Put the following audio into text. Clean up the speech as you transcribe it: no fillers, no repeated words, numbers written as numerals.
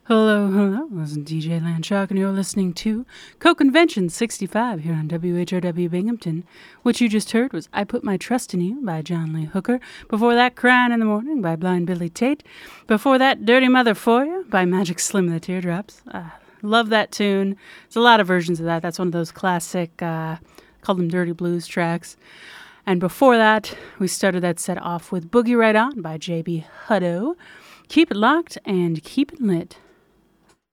Hello, this is DJ Landshark, and you're listening to Co-Convention 65 here on WHRW Binghamton. What you just heard was I Put My Trust in You by John Lee Hooker. Before that, Crying in the Morning by Blind Billy Tate. Before that, Dirty Mother For You by Magic Slim and the Teardrops. Love that tune. There's a lot of versions of that. That's one of those classic, call them Dirty Blues tracks. And before that, we started that set off with Boogie Right On by J.B. Hutto. Keep it locked and keep it lit.